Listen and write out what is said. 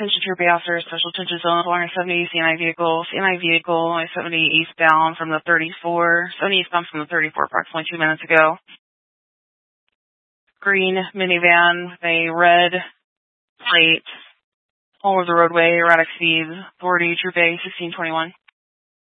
attention to your bay officer, special attention zone along I-70, CNI vehicle, I-70 eastbound from the 34, 70 eastbound from the 34 approximately 2 minutes ago. Green minivan with a red plate all over the roadway, erratic speeds, authority, Troop A, 1621.